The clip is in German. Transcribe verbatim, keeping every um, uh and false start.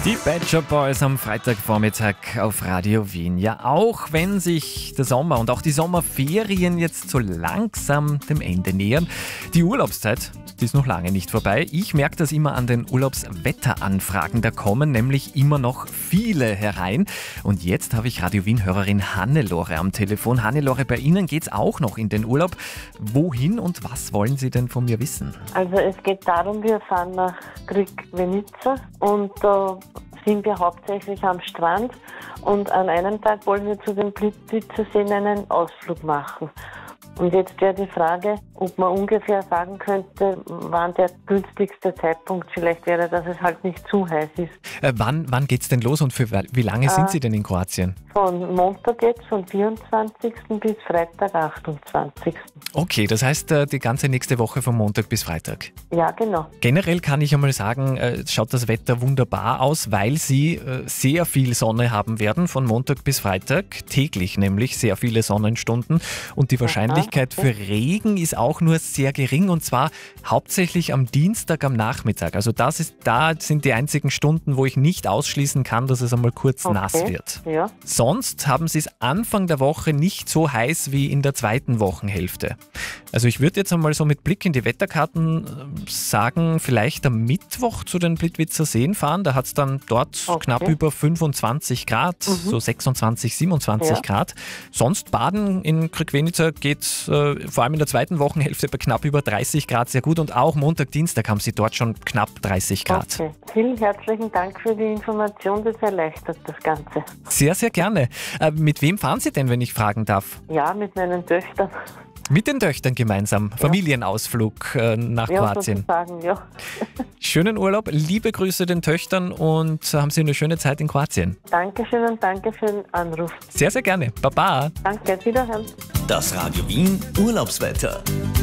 Die Pet Shop Boys am Freitagvormittag auf Radio Wien. Ja, auch wenn sich der Sommer und auch die Sommerferien jetzt so langsam dem Ende nähern, die Urlaubszeit, die ist noch lange nicht vorbei. Ich merke das immer an den Urlaubswetteranfragen. Da kommen nämlich immer noch viele herein. Und jetzt habe ich Radio Wien-Hörerin Hannelore am Telefon. Hannelore, bei Ihnen geht es auch noch in den Urlaub. Wohin und was wollen Sie denn von mir wissen? Also es geht darum, wir fahren nach Krk-Venica und da sind wir hauptsächlich am Strand und an einem Tag wollen wir zu den Plitvicerseen einen Ausflug machen. Und jetzt wäre die Frage, ob man ungefähr sagen könnte, wann der günstigste Zeitpunkt vielleicht wäre, dass es halt nicht zu heiß ist. Äh, wann wann geht es denn los und für wie lange sind äh, Sie denn in Kroatien? Von Montag jetzt, von vierundzwanzigsten bis Freitag, achtundzwanzigsten Okay, das heißt äh, die ganze nächste Woche von Montag bis Freitag. Ja, genau. Generell kann ich einmal sagen, äh, schaut das Wetter wunderbar aus, weil Sie äh, sehr viel Sonne haben werden, von Montag bis Freitag, täglich nämlich sehr viele Sonnenstunden und die Wahrscheinlichkeit Aha, okay. für Regen ist auch nur sehr gering und zwar hauptsächlich am Dienstag am Nachmittag. Also das ist, da sind die einzigen Stunden, wo ich nicht ausschließen kann, dass es einmal kurz Okay. nass wird. Ja. Sonst haben Sie es Anfang der Woche nicht so heiß wie in der zweiten Wochenhälfte. Also ich würde jetzt einmal so mit Blick in die Wetterkarten äh, sagen, vielleicht am Mittwoch zu den Plitvicer Seen fahren. Da hat es dann dort Okay. knapp über fünfundzwanzig Grad, Mhm. so sechsundzwanzig, siebenundzwanzig Ja. Grad. Sonst baden in Krk-Venica geht äh, vor allem in der zweiten Wochenhälfte bei knapp über dreißig Grad sehr gut und auch Montag, Dienstag haben Sie dort schon knapp dreißig Grad. Okay. Vielen herzlichen Dank für die Information, das erleichtert das Ganze. Sehr, sehr gerne. Äh, mit wem fahren Sie denn, wenn ich fragen darf? Ja, mit meinen Töchtern. Mit den Töchtern gemeinsam. Familienausflug äh, nach Ja, Kroatien. sozusagen, ja. Schönen Urlaub, liebe Grüße den Töchtern und haben Sie eine schöne Zeit in Kroatien. Dankeschön und danke für den Anruf. Sehr, sehr gerne. Baba. Danke, wiederhören. Das Radio Wien Urlaubswetter.